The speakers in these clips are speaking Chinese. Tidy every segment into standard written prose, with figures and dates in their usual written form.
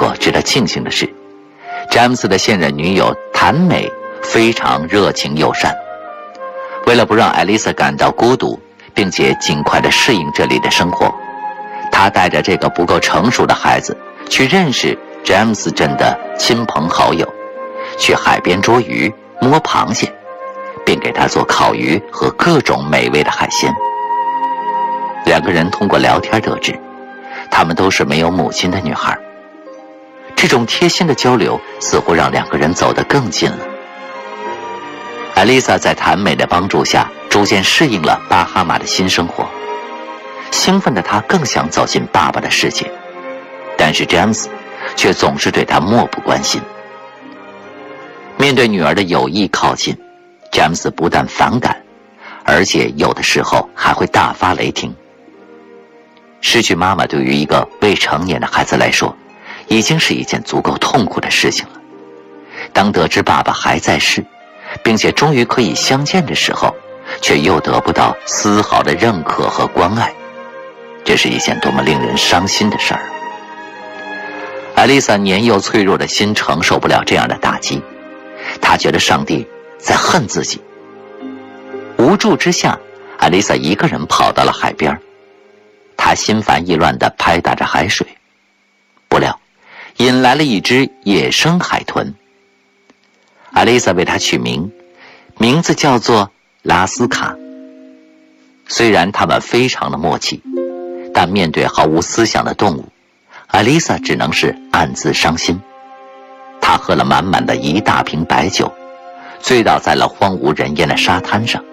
过值得庆幸的是，詹姆斯的现任女友谭美非常热情友善。为了不让艾丽莎感到孤独，并且尽快地适应这里的生活，她带着这个不够成熟的孩子去认识詹姆斯镇的亲朋好友，去海边捉鱼、摸螃蟹，并给他做烤鱼和各种美味的海鲜。两个人通过聊天得知，他们都是没有母亲的女孩。这种贴心的交流似乎让两个人走得更近了。艾丽莎在谭美的帮助下逐渐适应了巴哈马的新生活，兴奋的她更想走进爸爸的世界，但是詹姆斯却总是对她漠不关心。面对女儿的有意靠近，詹姆斯不但反感，而且有的时候还会大发雷霆。失去妈妈对于一个未成年的孩子来说，已经是一件足够痛苦的事情了。当得知爸爸还在世，并且终于可以相见的时候，却又得不到丝毫的认可和关爱，这是一件多么令人伤心的事儿。艾丽莎年幼脆弱的心承受不了这样的打击，她觉得上帝在恨自己。无助之下，艾丽莎一个人跑到了海边，她心烦意乱地拍打着海水，不料引来了一只野生海豚。艾丽莎为它取名字叫做拉斯卡。虽然他们非常的默契，但面对毫无思想的动物，艾丽莎只能是暗自伤心。她喝了满满的一大瓶白酒，醉倒在了荒无人烟的沙滩上。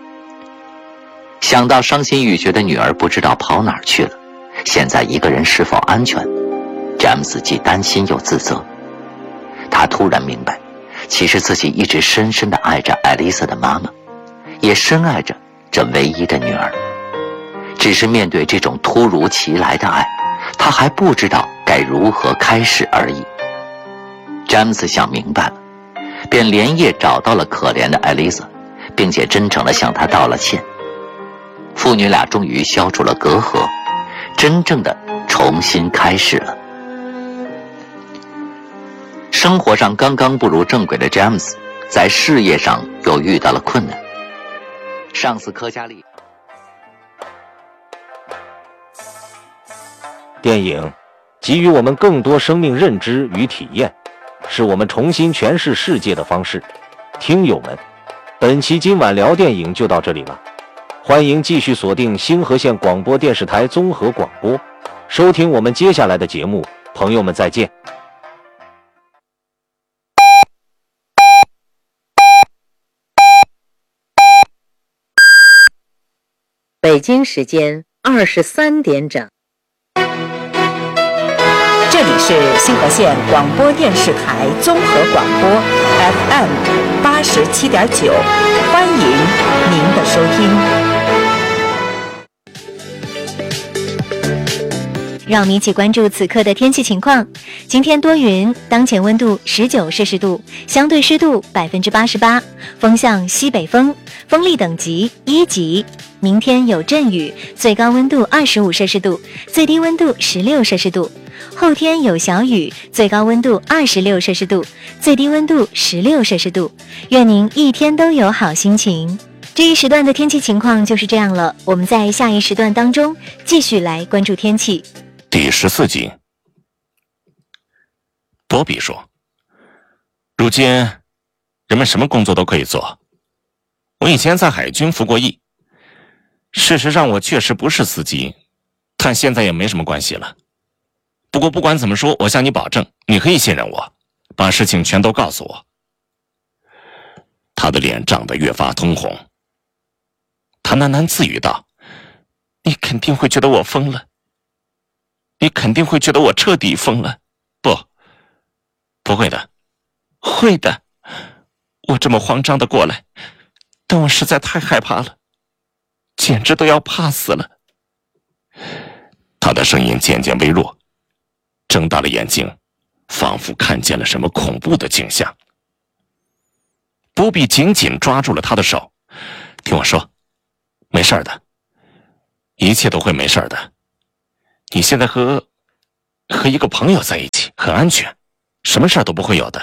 想到伤心欲绝的女儿不知道跑哪儿去了，现在一个人是否安全，詹姆斯既担心又自责。他突然明白，其实自己一直深深地爱着艾丽莎的妈妈，也深爱着这唯一的女儿。只是面对这种突如其来的爱，他还不知道该如何开始而已。詹姆斯想明白了，便连夜找到了可怜的艾丽莎，并且真诚地向她道了歉。父女俩终于消除了隔阂，真正的重新开始了。生活上刚刚步入正轨的詹姆斯，在事业上又遇到了困难。上司科加利。 电影给予我们更多生命认知与体验，是我们重新诠释世界的方式。听友们，本期今晚聊电影就到这里了，欢迎继续锁定星河县广播电视台综合广播，收听我们接下来的节目。朋友们再见。 北京时间23点整。 这里是星河县广播电视台综合广播 FM 87.9，欢迎您的收听。 让我们一起关注此刻的天气情况。今天多云，当前温度19摄氏度，相对湿度88%，风向西北风，风力等级1级。明天有阵雨，最高温度25摄氏度，最低温度16摄氏度。后天有小雨，最高温度26摄氏度，最低温度16摄氏度。愿您一天都有好心情。这一时段的天气情况就是这样了，我们在下一时段当中继续来关注天气。 第14集，波比说：“如今，人们什么工作都可以做。我以前在海军服过役，事实上我确实不是司机，但现在也没什么关系了。不过不管怎么说，我向你保证，你可以信任我，把事情全都告诉我。”他的脸涨得越发通红，他喃喃自语道：“你肯定会觉得我疯了。你肯定会觉得我彻底疯了。不会的，会的。我这么慌张的过来，但我实在太害怕了，简直都要怕死了。”他的声音渐渐微弱，睁大了眼睛，仿佛看见了什么恐怖的景象。波比紧紧抓住了他的手：“听我说，没事的，一切都会没事的。你现在和一个朋友在一起， 很安全，什么事儿都不会有的。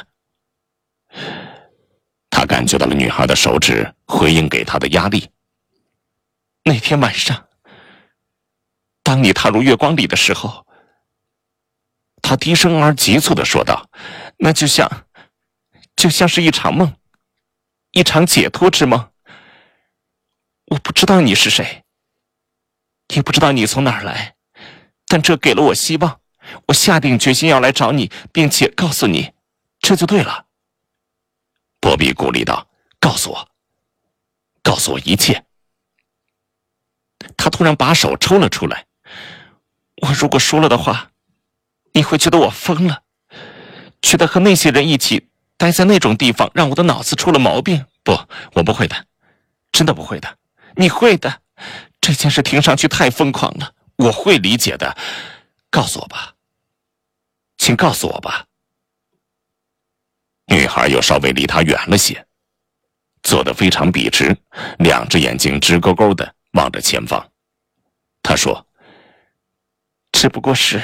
他感觉到了女孩的手指回应给他的压力。那天晚上，当你踏入月光里的时候，他低声而急促地说道，那就像是一场梦，一场解脱之梦。我不知道你是谁，也不知道你从哪儿来，但这给了我希望。我下定决心要来找你，并且告诉你，这就对了。波比鼓励道，告诉我一切。他突然把手抽了出来。我如果说了的话，你会觉得我疯了，觉得和那些人一起待在那种地方让我的脑子出了毛病。不，我不会的，真的不会的。你会的，这件事听上去太疯狂了，我会理解的。告诉我吧，请告诉我吧。女孩又稍微离他远了些，坐得非常笔直，两只眼睛直勾勾的望着前方。她说，只不过是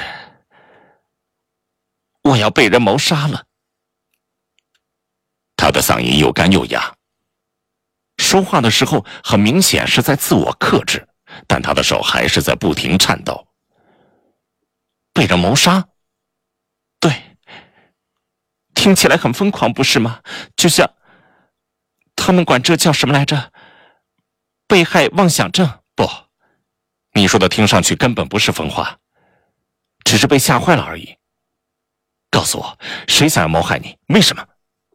我要被人谋杀了。他的嗓音又干又哑，说话的时候很明显是在自我克制，但他的手还是在不停颤抖。被人谋杀？对，听起来很疯狂，不是吗？就像他们管这叫什么来着？被害妄想症？不，你说的听上去根本不是疯话，只是被吓坏了而已。告诉我，谁想要谋害你？为什么？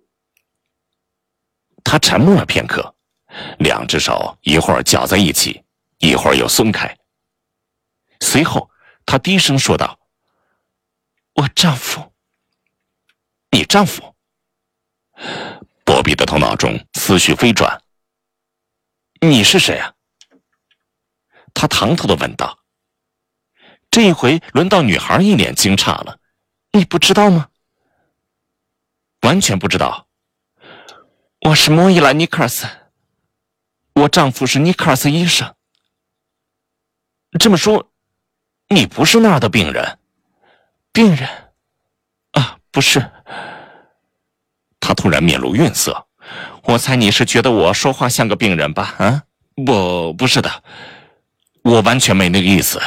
他沉默了片刻，两只手一会儿搅在一起，一会儿又松开。随后他低声说道，我丈夫。你丈夫？波比的头脑中思绪飞转。你是谁啊？他唐突地问道。这一回轮到女孩一脸惊诧了。你不知道吗？完全不知道。我是莫伊拉·尼克尔斯，我丈夫是尼克尔斯医生。这么说，你不是那儿的病人？病人？啊，不是。他突然面露愠色。我猜你是觉得我说话像个病人吧？啊，不是的，我完全没那个意思。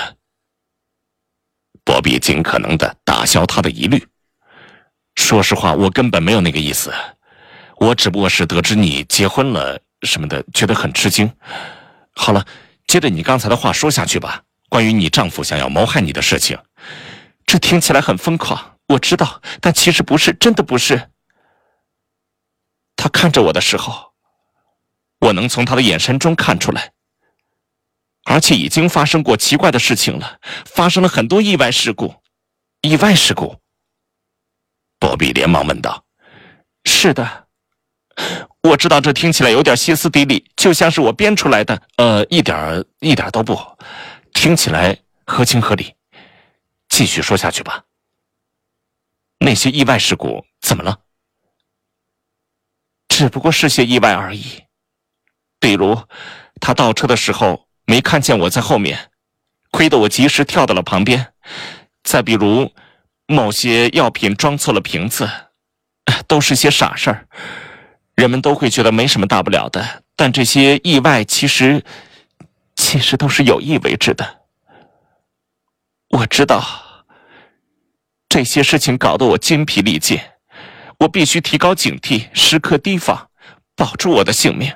波比尽可能的打消他的疑虑。说实话，我根本没有那个意思。我只不过是得知你结婚了什么的，觉得很吃惊。好了，接着你刚才的话说下去吧，关于你丈夫想要谋害你的事情。这听起来很疯狂，我知道，但其实不是，真的不是。他看着我的时候，我能从他的眼神中看出来，而且已经发生过奇怪的事情了，发生了很多意外事故。意外事故？波比连忙问道。是的，我知道这听起来有点歇斯底里，就像是我编出来的。一点都不，听起来合情合理。继续说下去吧。那些意外事故怎么了？只不过是些意外而已。比如，他倒车的时候没看见我在后面，亏得我及时跳到了旁边。再比如，某些药品装错了瓶子，都是些傻事儿。人们都会觉得没什么大不了的，但这些意外其实都是有意为之的。我知道，这些事情搞得我精疲力尽，我必须提高警惕，时刻提防，保住我的性命。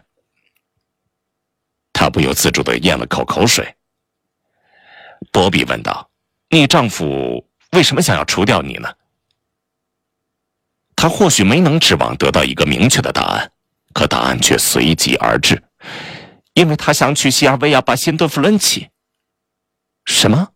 他不由自主地咽了口水。波比问道，你丈夫为什么想要除掉你呢？他或许没能指望得到一个明确的答案，可答案却随即而至，因为他想娶西尔维亚·巴辛顿·弗伦奇。什么？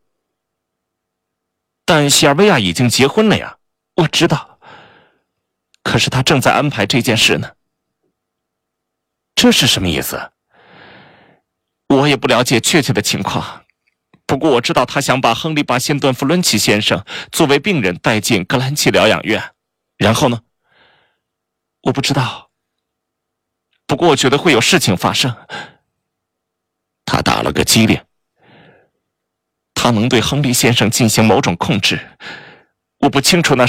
但西尔维亚已经结婚了呀。我知道，可是他正在安排这件事呢。这是什么意思？我也不了解确切的情况，不过我知道他想把亨利·巴辛顿·弗伦奇先生作为病人带进格兰奇疗养院。然后呢？我不知道。不过我觉得会有事情发生。他打了个激灵。他能对亨利先生进行某种控制，我不清楚那